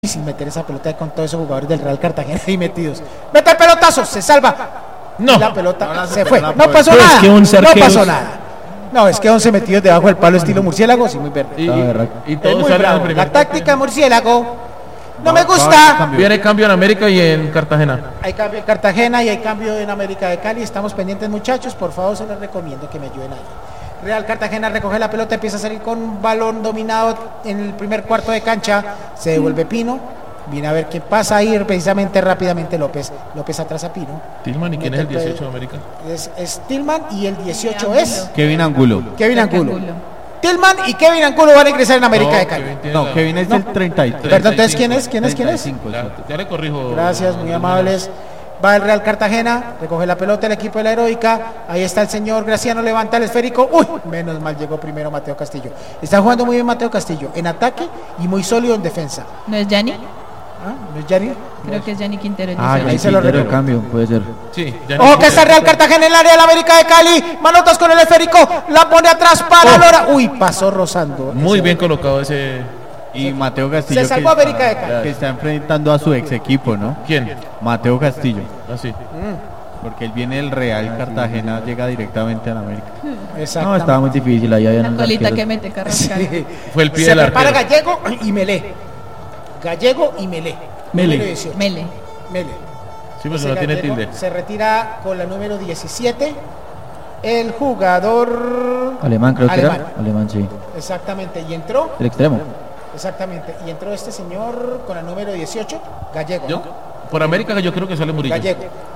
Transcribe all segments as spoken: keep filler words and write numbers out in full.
Sin meter esa pelota con todos esos jugadores del Real Cartagena ahí metidos. Mete el pelotazo, se salva. No. La pelota no, se fue. No pasó pues nada. que No arqueros... pasó nada. No, es que once metidos debajo del palo estilo murciélago, sí, muy verde. Y, y, y es muy bravo. La táctica murciélago no me gusta. Viene cambio en América y en Cartagena. Hay cambio en Cartagena y hay cambio en América de Cali. Estamos pendientes, muchachos. Por favor, se les recomiendo que me ayuden ahí. Real Cartagena recoge la pelota, empieza a salir con un balón dominado en el primer cuarto de cancha. Se devuelve Pino. Viene a ver qué pasa ahí precisamente rápidamente López. López atrás a Pino. Tillman, ¿y quién es el dieciocho de América? Es, es Tillman y el dieciocho es Kevin Angulo. Kevin Angulo. Tillman y Kevin Angulo van a ingresar en América no, de Cali. Kevin no, la... Kevin es no. del treinta y tres. Perdón, entonces ¿quién es? ¿Quién es? ¿Quién es? Ya, ya le corrijo. Gracias, muy amables. Va el Real Cartagena, recoge la pelota el equipo de la Heroica. Ahí está el señor Graciano, levanta el esférico. Uy, menos mal llegó primero Mateo Castillo. Está jugando muy bien Mateo Castillo en ataque y muy sólido en defensa. ¿No es Yanni? ¿Ah? ¿No es Yanni? Creo que es Yanni Quintero. Ah, ahí se lo recambio, cambio, puede ser. Sí, ojo que está Real Cartagena en el área de la América de Cali. Manotas con el esférico, la pone atrás para oh. Lora. Uy, pasó rozando. Muy ese bien colocado ese. Y Mateo Castillo se salvó que, América de Cali. que está enfrentando a su ex equipo, ¿no? ¿Quién? Mateo Castillo. Así. Mm. Porque él viene del Real Cartagena, llega directamente a la América. Exacto. No, estaba muy difícil ahí. La colita que mete Carrascal. Sí. Fue el pie Se del prepara arquero. Gallego y Melé. Gallego y Melé. Mele. Mele. Mele. Sí, pues Ese no tiene Gallego tilde. se retira con la número diecisiete. El jugador Alemán, creo Alemán. que era. Alemán, sí. Exactamente. Y entró. El extremo. Exactamente. Y entró este señor con la número dieciocho. Gallego. Yo, ¿no? por América yo creo que sale Murillo. Gallego.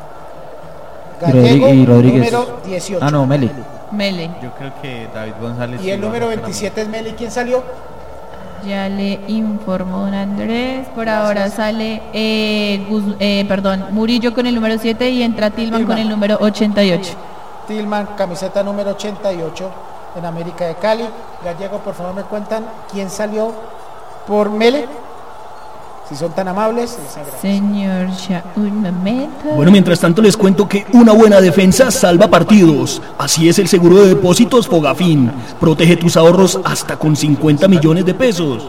Y Gallego, Rodríguez- y Rodríguez. número dieciocho. Ah, no, Meli. Mele. Yo creo que David González. Y el número veintisiete es Meli. ¿Quién salió? Ya le informó don Andrés. Por ahora sale, eh, Guz- eh, perdón, Murillo con el número siete y entra Tillman, Tillman. con el número ochenta y ocho. Tillman, camiseta número ochenta y ocho en América de Cali. Gallego, por favor me cuentan quién salió por Mele. Si son tan amables, les agradezco. Señor, ya un momento. Bueno, mientras tanto les cuento que una buena defensa salva partidos. Así es el seguro de depósitos Fogafín. Protege tus ahorros hasta con cincuenta millones de pesos.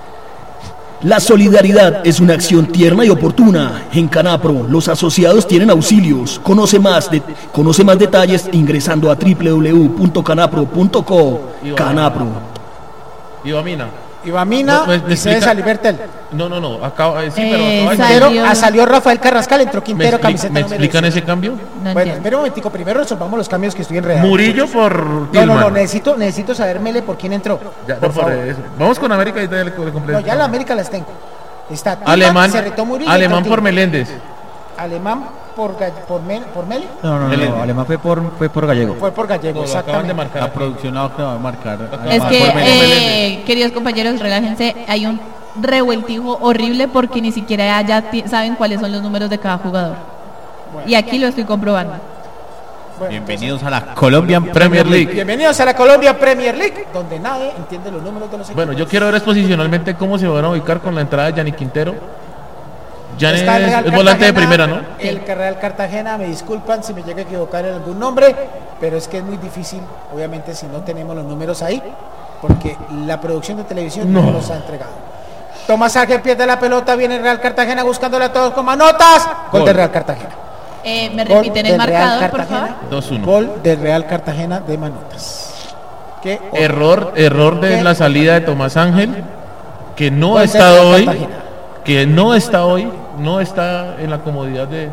La solidaridad es una acción tierna y oportuna. En Canapro, los asociados tienen auxilios. Conoce más, de, conoce más detalles ingresando a doble u doble u doble u punto canapro punto co. Canapro. Ibamina. Ibamina No, me- me y César explica- Salibertel. No, no, no. Acaba, eh, sí, pero Eh, acaba de- salió- Pero ah, salió Rafael Carrascal, entró ¿Me, Quintero, expli- camiseta ¿me número explican dieciocho. ese cambio? No Bueno, entiendo. espera un momentico, primero resolvamos los cambios que estoy enredado. Murillo por No, Tillman. no, no, necesito, necesito saber Mele por quién entró. Ya, por no, por favor. eso. Vamos con América y te le completo. No, ya la América las tengo. Está Tillman, Alemán, se retó Murillo, Alemán entró por Tillman. Meléndez. Alemán por, Gall- por, Mel, por Mele. No, no, no, Meléndez. no, Alemán fue por, fue por Gallego. Fue por Gallego, No, lo acaban de exactamente. marcar. La aquí. producción acaba de marcar. Es Alemán que, por Meléndez. eh, queridos compañeros, relájense, hay un revueltijo horrible porque ni siquiera ya ti- saben cuáles son los números de cada jugador. Bueno. Y aquí lo estoy comprobando. Bueno, Bienvenidos a la Colombian Premier League. bienvenidos a la Colombia Premier League, donde nadie entiende los números de los equipos. Bueno, yo quiero ver exposicionalmente cómo se van a ubicar con la entrada de Yanni Quintero. Yanni Está el es, Real es volante de Cartagena, primera, ¿no? El Real Cartagena, me disculpan si me llega a equivocar en algún nombre, pero es que es muy difícil, obviamente, si no tenemos los números ahí, porque la producción de televisión no, No. los ha entregado. Tomás Ángel pierde la pelota, viene el Real Cartagena buscándole a todos con manotas. Gol Gol. del Real Cartagena. Eh, ¿Me Gol repiten el del Real marcador, por Cartagena. favor? dos uno. Gol del Real Cartagena de manotas. Qué horror. Error, error de ¿Qué? la salida de Tomás Ángel, que no Gol ha del estado Real hoy, Cartagena. que no está hoy, no está en la comodidad de...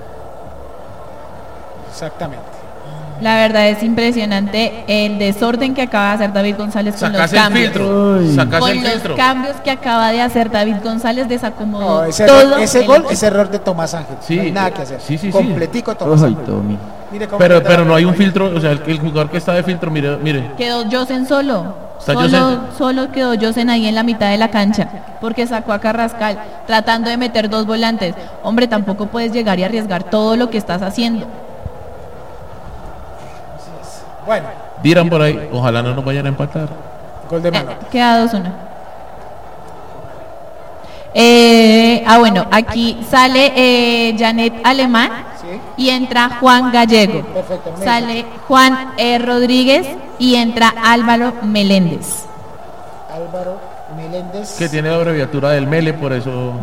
Exactamente. La verdad es impresionante el desorden que acaba de hacer David González con los Sacase el cambios. filtro, sacase Con el los filtro. cambios que acaba de hacer David González desacomodó No, ese, todo. error- ese el gol equipo. es error de Tomás Ángel. Sí, no hay nada que hacer. sí, sí, sí. Completico Tomás Ay, Ángel. Tommy. Mire cómo Pero, pierde pero la no hay un pelota. filtro, o sea, el, el jugador que está de filtro, mire, mire. Quedó Josen solo. Está Solo, Josen. solo quedó Josen ahí en la mitad de la cancha. Porque sacó a Carrascal tratando de meter dos volantes. Hombre, tampoco puedes llegar y arriesgar todo lo que estás haciendo. Bueno, Dirán por ahí, ojalá no nos vayan a empatar. gol de Eh, mano. queda dos uno. Eh, ah, bueno, aquí sale eh, Janet Alemán Sí. y entra Juan Gallego. Perfecto, me Sale Juan eh, Rodríguez y entra Álvaro Meléndez. Álvaro Meléndez. Que tiene la abreviatura del Mele, por eso